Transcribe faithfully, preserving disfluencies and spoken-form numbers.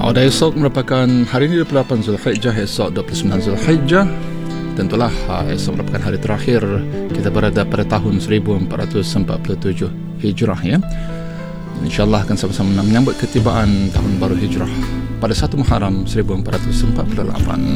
Pada esok merupakan hari ini dua puluh lapan Zulhijjah, esok dua puluh sembilan Zulhijjah. Tentulah esok merupakan hari terakhir kita berada pada tahun seribu empat ratus empat puluh tujuh Hijrah, ya. InsyaAllah akan sama-sama menyambut ketibaan tahun baru Hijrah pada satu Muharram seribu empat ratus empat puluh lapan.